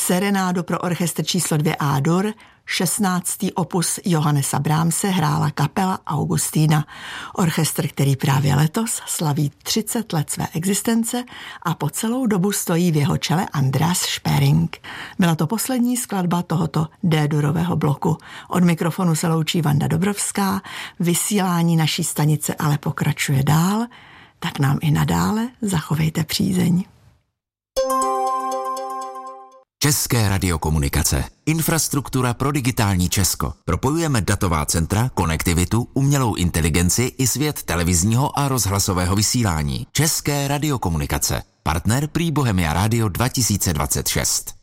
Serenádu pro orchestr číslo 2 A-dur, 16. opus Johannesa Brahmse hrála kapela Augustína. Orchestr, který právě letos slaví 30 let své existence a po celou dobu stojí v jeho čele Andreas Speering. Byla to poslední skladba tohoto D-durového bloku. Od mikrofonu se loučí Vanda Dobrovská, vysílání naší stanice ale pokračuje dál, tak nám i nadále zachovejte přízeň. České radiokomunikace. Infrastruktura pro digitální Česko. Propojujeme datová centra, konektivitu, umělou inteligenci i svět televizního a rozhlasového vysílání. České radiokomunikace. Partner prý Bohemia Radio 2026.